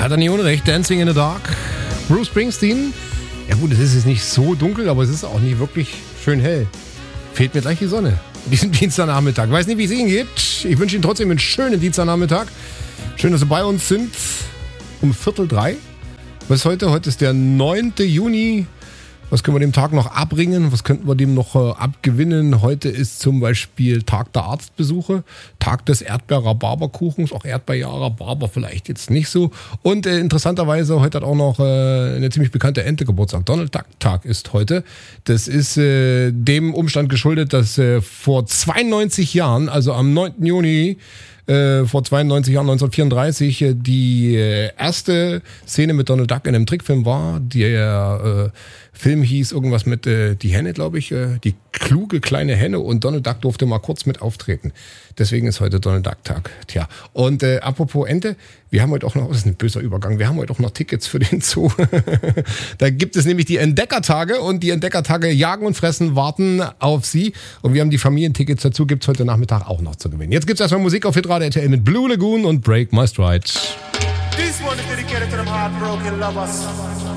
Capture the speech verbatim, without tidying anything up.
Hat er nicht unrecht, Dancing in the Dark. Bruce Springsteen. Ja gut, es ist jetzt nicht so dunkel, aber es ist auch nicht wirklich schön hell. Fehlt mir gleich die Sonne. Diesen Dienstagnachmittag. Weiß nicht, wie es Ihnen geht. Ich wünsche Ihnen trotzdem einen schönen Dienstagnachmittag. Schön, dass Sie bei uns sind. Um Viertel drei. Was ist heute? Heute ist der neunte Juni. Was können wir dem Tag noch abringen? Was könnten wir dem noch äh, abgewinnen? Heute ist zum Beispiel Tag der Arztbesuche, Tag des Erdbeer-Rhabarberkuchens, auch Erdbeer-Rhabarber vielleicht jetzt nicht so. Und äh, interessanterweise, heute hat auch noch äh, eine ziemlich bekannte Ente Geburtstag. Donald Duck Tag ist heute. Das ist äh, dem Umstand geschuldet, dass äh, vor zweiundneunzig Jahren, also am neunten Juni, Äh, vor zweiundneunzig Jahren, neunzehnhundertvierunddreißig, äh, die äh, erste Szene mit Donald Duck in einem Trickfilm war. Der äh, Film hieß irgendwas mit äh, die Henne, glaube ich, äh, die kluge kleine Henne, und Donald Duck durfte mal kurz mit auftreten. Deswegen ist heute Donald Duck Tag. Tja, und äh, apropos Ente, wir haben heute auch noch, das ist ein böser Übergang, wir haben heute auch noch Tickets für den Zoo. Da gibt es nämlich die Entdeckertage, und die Entdeckertage Jagen und Fressen warten auf Sie. Und wir haben die Familientickets dazu, gibt's heute Nachmittag auch noch zu gewinnen. Jetzt gibt's erstmal Musik auf Hitradio R T L mit Blue Lagoon und Break My Stride. This one is dedicated to them heartbroken lovers.